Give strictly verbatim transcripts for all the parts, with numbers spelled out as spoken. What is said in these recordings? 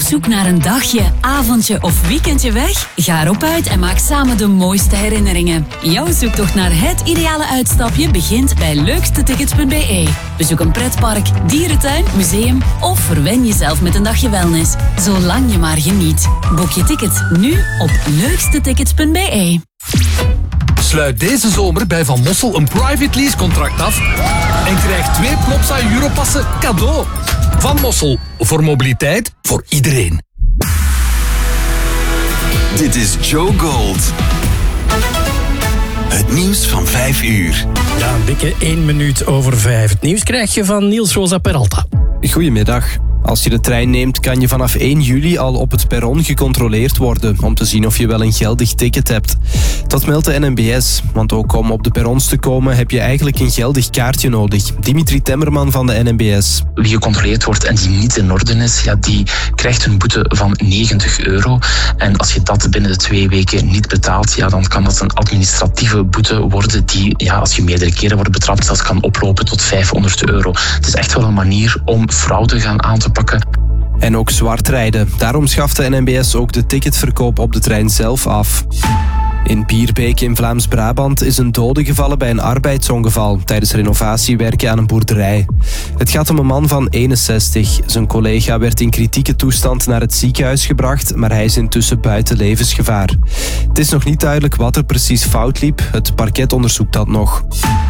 zoek naar een dagje, avondje of weekendje weg? Ga erop uit en maak samen de mooiste herinneringen. Jouw zoektocht naar het ideale uitstapje begint bij leukstetickets punt b e. Bezoek een pretpark, dierentuin, museum of verwen jezelf met een dagje wellness. Zolang je maar geniet. Boek je ticket nu op leukstetickets punt b e. Sluit deze zomer bij Van Mossel een private lease contract af en krijg twee Plopsa Europassen cadeau. Van Mossel, voor mobiliteit, voor iedereen. Dit is Joe Gold. Het nieuws van vijf uur. Ja, een dikke één minuut over vijf. Het nieuws krijg je van Niels Rosa Peralta. Goedemiddag. Als je de trein neemt, kan je vanaf één juli al op het perron gecontroleerd worden om te zien of je wel een geldig ticket hebt. Dat meldt de N M B S, want ook om op de perrons te komen heb je eigenlijk een geldig kaartje nodig. Dimitri Temmerman van de N M B S. Wie gecontroleerd wordt en die niet in orde is, ja, die krijgt een boete van negentig euro. En als je dat binnen de twee weken niet betaalt, ja, dan kan dat een administratieve boete worden die, ja, als je meerdere keren wordt betrapt, dat kan oplopen tot vijfhonderd euro. Het is echt wel een manier om fraude gaan aan te pakken. En ook zwart rijden. Daarom schaft de N M B S ook de ticketverkoop op de trein zelf af. In Bierbeek in Vlaams-Brabant is een dode gevallen bij een arbeidsongeval tijdens renovatiewerken aan een boerderij. Het gaat om een man van eenenzestig. Zijn collega werd in kritieke toestand naar het ziekenhuis gebracht, maar hij is intussen buiten levensgevaar. Het is nog niet duidelijk wat er precies fout liep. Het parket onderzoekt dat nog.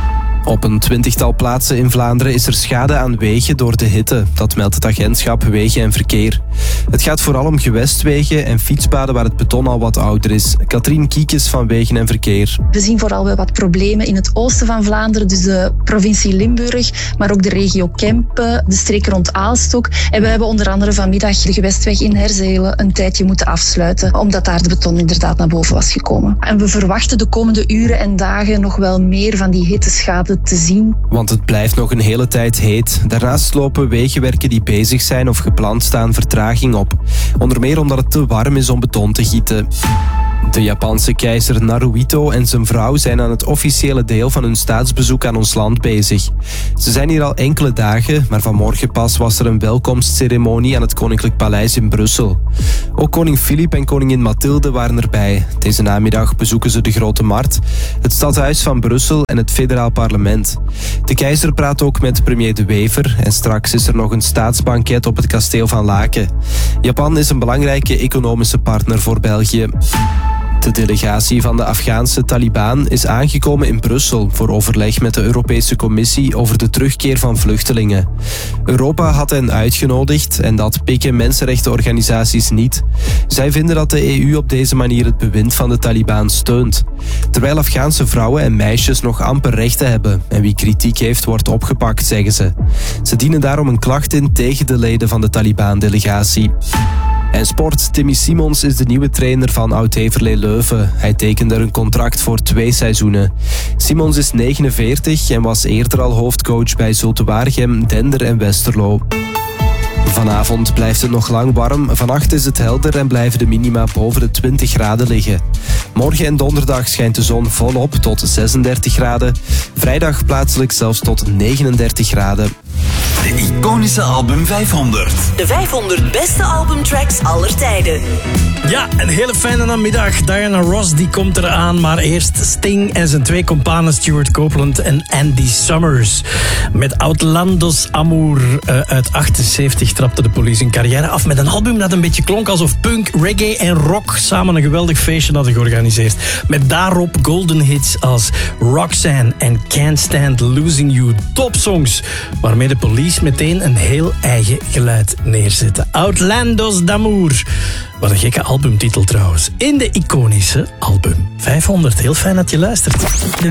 Op een twintigtal plaatsen in Vlaanderen is er schade aan wegen door de hitte. Dat meldt het agentschap Wegen en Verkeer. Het gaat vooral om gewestwegen en fietspaden waar het beton al wat ouder is. Katrien Kiekes van Wegen en Verkeer. We zien vooral wel wat problemen in het oosten van Vlaanderen, dus de provincie Limburg, maar ook de regio Kempen, de streek rond Aalstok. En we hebben onder andere vanmiddag de gewestweg in Herzelen een tijdje moeten afsluiten, omdat daar de beton inderdaad naar boven was gekomen. En we verwachten de komende uren en dagen nog wel meer van die hitteschade te zien. Want het blijft nog een hele tijd heet. Daarnaast lopen wegenwerken die bezig zijn of gepland staan vertraging op. Onder meer omdat het te warm is om beton te gieten. De Japanse keizer Naruhito en zijn vrouw zijn aan het officiële deel van hun staatsbezoek aan ons land bezig. Ze zijn hier al enkele dagen, maar vanmorgen pas was er een welkomstceremonie aan het Koninklijk Paleis in Brussel. Ook koning Filip en koningin Mathilde waren erbij. Deze namiddag bezoeken ze de Grote Markt, het stadhuis van Brussel en het federaal parlement. De keizer praat ook met premier De Wever en straks is er nog een staatsbanket op het kasteel van Laken. Japan is een belangrijke economische partner voor België. De delegatie van de Afghaanse Taliban is aangekomen in Brussel voor overleg met de Europese Commissie over de terugkeer van vluchtelingen. Europa had hen uitgenodigd en dat pikken mensenrechtenorganisaties niet. Zij vinden dat de E U op deze manier het bewind van de Taliban steunt. Terwijl Afghaanse vrouwen en meisjes nog amper rechten hebben en wie kritiek heeft wordt opgepakt, zeggen ze. Ze dienen daarom een klacht in tegen de leden van de Taliban-delegatie. En sport, Timmy Simons is de nieuwe trainer van Oud-Heverlee Leuven. Hij tekende er een contract voor twee seizoenen. Simons is negenenveertig en was eerder al hoofdcoach bij Zulte Waregem, Dender en Westerlo. Vanavond blijft het nog lang warm. Vannacht is het helder en blijven de minima boven de twintig graden liggen. Morgen en donderdag schijnt de zon volop tot zesendertig graden. Vrijdag plaatselijk zelfs tot negenendertig graden. De iconische album vijfhonderd. De vijfhonderd beste albumtracks aller tijden. Ja, een hele fijne namiddag. Diana Ross die komt eraan, maar eerst Sting en zijn twee companen Stuart Copeland en Andy Summers. Met Outlandos Amour uh, uit achtenzeventig trapte de Police een carrière af met een album dat een beetje klonk alsof punk, reggae en rock samen een geweldig feestje hadden georganiseerd. Met daarop golden hits als Roxanne en Can't Stand Losing You. Topsongs waarmee de Police meteen een heel eigen geluid neerzetten. Outlandos d'Amour. Wat een gekke albumtitel trouwens. In de iconische album vijfhonderd. Heel fijn dat je luistert.